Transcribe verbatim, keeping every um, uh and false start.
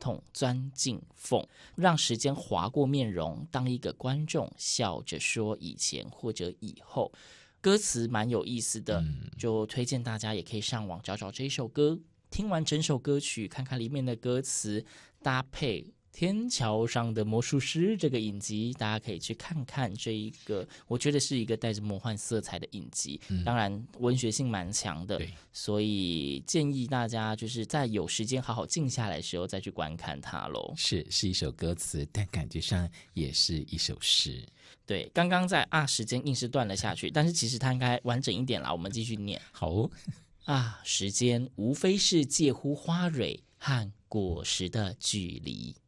筒钻进缝，让时间划过面容，当一个观众笑着说以前或者以后。歌词蛮有意思的， 嗯， 就推荐大家也可以上网找找这一首歌，听完整首歌曲，看看里面的歌词，搭配天桥上的魔术师这个影集，大家可以去看看这一个，我觉得是一个带着魔幻色彩的影集， 嗯、 当然文学性蛮强的，所以建议大家就是在有时间好好静下来的时候再去观看它咯。 是是一首歌词，但感觉上也是一首诗。 对，刚刚在啊时间硬是断了下去，但是其实它应该完整一点啦，我们继续念。 好哦， 啊，时间无非是介乎花蕊和果实的距离。